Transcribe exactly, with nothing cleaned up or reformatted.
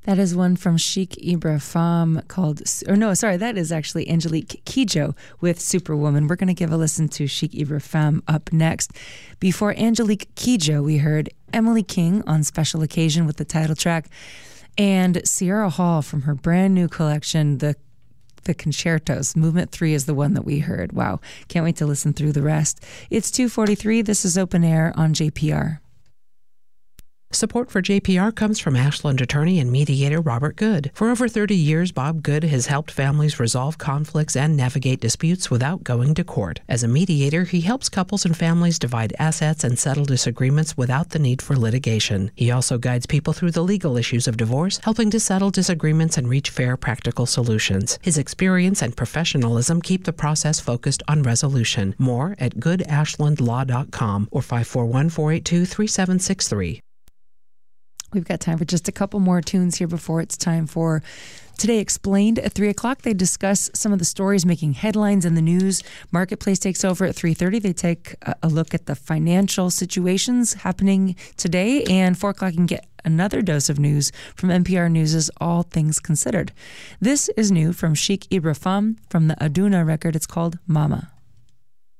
That is one from Sheikh Ibrahim called, or no, sorry, that is actually Angelique Kidjo with Superwoman. We're going to give a listen to Sheikh Ibrahim up next. Before Angelique Kidjo, we heard Emily King on Special Occasion with the title track, and Sierra Hall from her brand new collection, the The Concertos. Movement three is the one that we heard. Wow, can't wait to listen through the rest. It's two forty-three. This is Open Air on J P R. Support for J P R comes from Ashland attorney and mediator Robert Good. For over thirty years, Bob Good has helped families resolve conflicts and navigate disputes without going to court. As a mediator, he helps couples and families divide assets and settle disagreements without the need for litigation. He also guides people through the legal issues of divorce, helping to settle disagreements and reach fair, practical solutions. His experience and professionalism keep the process focused on resolution. More at good ashland law dot com or five four one, four eight two, three seven six three. We've got time for just a couple more tunes here before it's time for Today Explained. At three o'clock, they discuss some of the stories making headlines in the news. Marketplace takes over at three thirty. They take a look at the financial situations happening today. And four o'clock, you can get another dose of news from N P R News' All Things Considered. This is new from Sheikh Ibrahim from the Aduna record. It's called Mama.